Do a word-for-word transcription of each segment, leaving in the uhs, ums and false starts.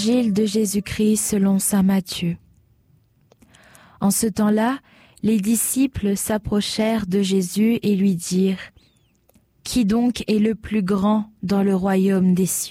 Évangile de Jésus-Christ selon saint Matthieu. En ce temps-là, les disciples s'approchèrent de Jésus et lui dirent : « Qui donc est le plus grand dans le royaume des cieux ?»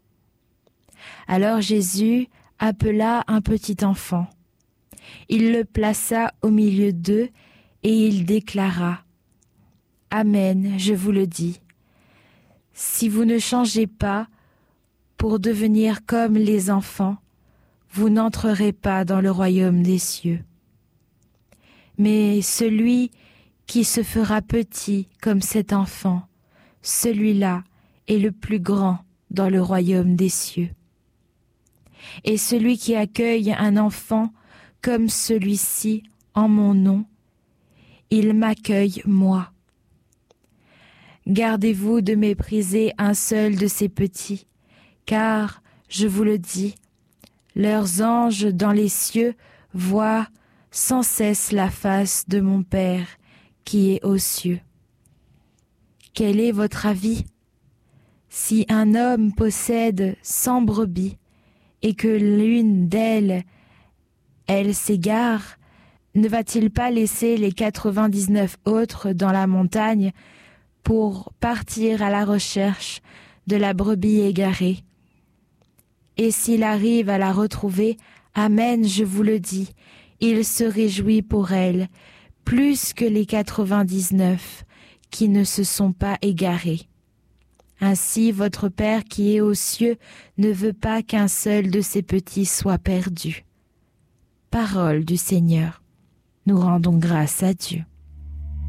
Alors Jésus appela un petit enfant. Il le plaça au milieu d'eux et il déclara : « Amen, je vous le dis. Si vous ne changez pas pour devenir comme les enfants, vous n'entrerez pas dans le royaume des cieux. Mais celui qui se fera petit comme cet enfant, celui-là est le plus grand dans le royaume des cieux. Et celui qui accueille un enfant comme celui-ci en mon nom, il m'accueille moi. Gardez-vous de mépriser un seul de ces petits, car, je vous le dis, leurs anges dans les cieux voient sans cesse la face de mon Père qui est aux cieux. Quel est votre avis? Si un homme possède cent brebis et que l'une d'elles, elle s'égare, ne va-t-il pas laisser les quatre-vingt-dix-neuf autres dans la montagne pour partir à la recherche de la brebis égarée? Et s'il arrive à la retrouver, amen, je vous le dis, il se réjouit pour elle, plus que les quatre-vingt-dix-neuf qui ne se sont pas égarés. Ainsi, votre Père qui est aux cieux ne veut pas qu'un seul de ses petits soit perdu. Parole du Seigneur. Nous rendons grâce à Dieu.